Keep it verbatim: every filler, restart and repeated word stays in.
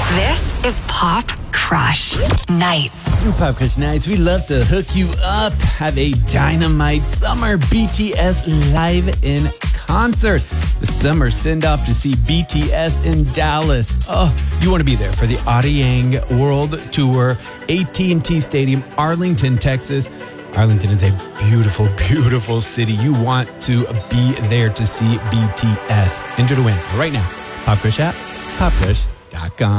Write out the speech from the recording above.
This is Pop Crush Nights. Pop Crush Nights, we love to hook you up. Have a dynamite summer B T S live in concert. The summer send-off to see B T S in Dallas. Oh, you want to be there for the Arirang World Tour, A T and T Stadium, Arlington, Texas. Arlington is a beautiful, beautiful city. You want to be there to see B T S. Enter to win right now. Pop Crush app, pop crush dot com.